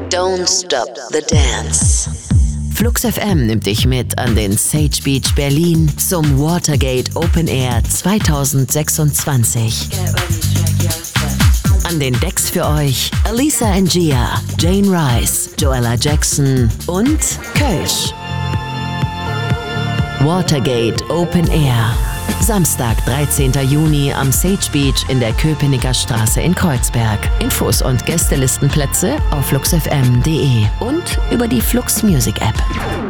Don't Stop the Dance. Flux FM nimmt dich mit an den Sage Beach Berlin zum Watergate Open Air 2026. An den Decks für euch Alisa Ngia, Jane Rice, Joella Jackson und Kölsch. Watergate Open Air. Samstag, 13. Juni am Sage Beach in der Köpenicker Straße in Kreuzberg. Infos und Gästelistenplätze auf fluxfm.de und über die Flux Music App.